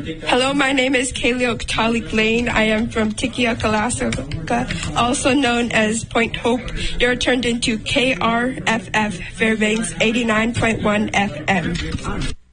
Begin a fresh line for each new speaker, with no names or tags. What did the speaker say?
Hello, my name is Kaylee Oktalik Lane. I am from Tikiakalasaka, also known as Point Hope. You're turned into KRFF Fairbanks 89.1 FM.